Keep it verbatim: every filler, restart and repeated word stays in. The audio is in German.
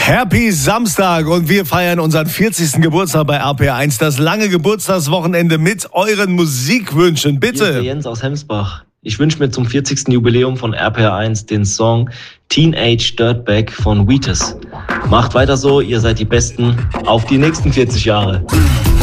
Happy Samstag und wir feiern unseren vierzigsten Geburtstag bei R P R eins. Das lange Geburtstagswochenende mit euren Musikwünschen. Bitte. Hier ist der Jens aus Hemsbach. Ich wünsche mir zum vierzigsten Jubiläum von R P R eins den Song Teenage Dirtbag von Wheatus. Macht weiter so, ihr seid die Besten. Auf die nächsten vierzig Jahre.